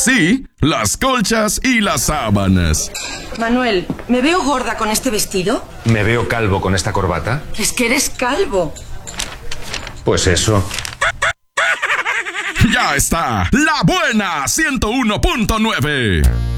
sí, las colchas y las sábanas. Manuel, ¿me veo gorda con este vestido? ¿Me veo calvo con esta corbata? Es que eres calvo. Pues eso. Ya está, La Buena 101.9.